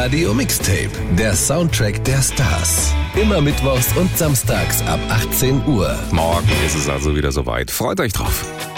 Radio Mixtape, der Soundtrack der Stars. Immer mittwochs und samstags ab 18 Uhr. Morgen ist es also wieder soweit. Freut euch drauf.